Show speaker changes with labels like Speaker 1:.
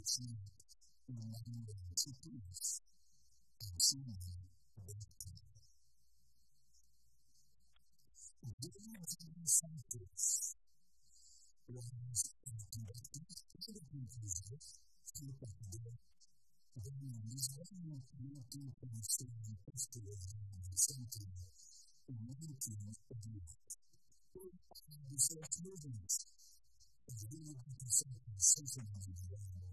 Speaker 1: see in the language of peace and seeing victory. These factors rise and conducted to the conclusion that there is one beauty from studying history and something humanity of the earth. The research movements of the social media